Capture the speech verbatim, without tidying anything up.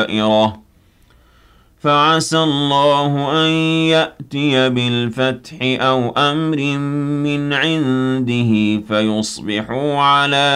دَائِرَةٌ فَعَسَى اللَّهُ أَن يَأْتِيَ بِالْفَتْحِ أَوْ أَمْرٍ مِّنْ عِندِهِ فَيُصْبِحُوا عَلَىٰ